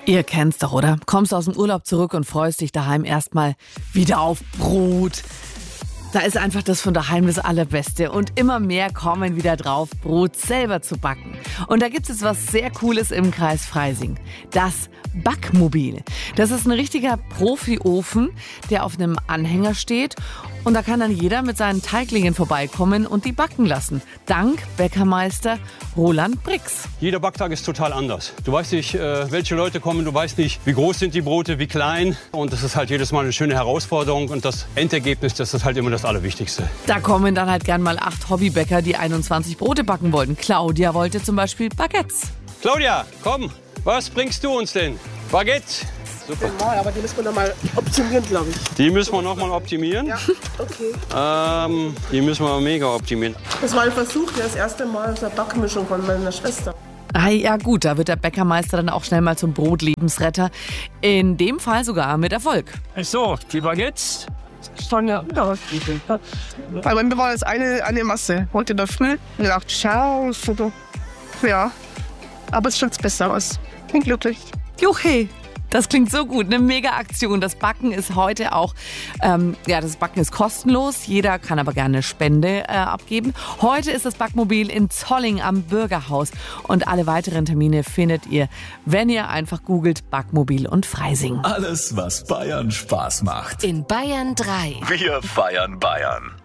Ihr kennt's doch, oder? Kommst aus dem Urlaub zurück und freust dich daheim erstmal wieder auf Brot. Da ist einfach das von daheim das Allerbeste. Und immer mehr kommen wieder drauf, Brot selber zu backen. Und da gibt es was sehr Cooles im Kreis Freising. Das Backmobil. Das ist ein richtiger Profiofen, der auf einem Anhänger steht. Und da kann dann jeder mit seinen Teiglingen vorbeikommen und die backen lassen. Dank Bäckermeister Roland Brix. Jeder Backtag ist total anders. Du weißt nicht, welche Leute kommen, du weißt nicht, wie groß sind die Brote, wie klein. Und das ist halt jedes Mal eine schöne Herausforderung. Und das Endergebnis, das ist halt immer das Allerwichtigste. Da kommen dann halt gern mal 8 Hobbybäcker, die 21 Brote backen wollten. Claudia wollte zum Beispiel Baguettes. Claudia, komm, was bringst du uns denn? Baguette. Super. Mal, aber die müssen wir noch mal optimieren, glaube ich. Die müssen wir noch mal optimieren? Ja, okay. Die müssen wir mega optimieren. Das war ein Versuch, das erste Mal aus der Backmischung von meiner Schwester. Ah ja gut, da wird der Bäckermeister dann auch schnell mal zum Brotlebensretter. In dem Fall sogar mit Erfolg. So, die Baguettes. Schon ja. Weil bei mir war das eine Masse. Heute in der Früh. Ich dachte, schau, ja. Aber es schaut besser aus. Bin glücklich. Juche, das klingt so gut, eine Mega-Aktion. Das Backen ist heute auch, das Backen ist kostenlos. Jeder kann aber gerne eine Spende abgeben. Heute ist das Backmobil in Zolling am Bürgerhaus. Und alle weiteren Termine findet ihr, wenn ihr einfach googelt Backmobil und Freising. Alles, was Bayern Spaß macht. In Bayern 3. Wir feiern Bayern.